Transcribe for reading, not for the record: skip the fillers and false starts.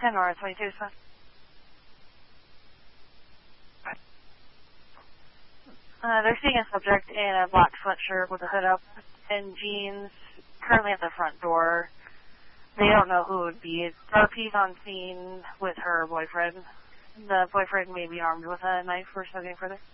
10 or 22, so. They're seeing a subject in a black sweatshirt with a hood up and jeans, currently at the front door. They don't know who it would be. RP's on scene with her boyfriend. The boyfriend may be armed with a knife or something further.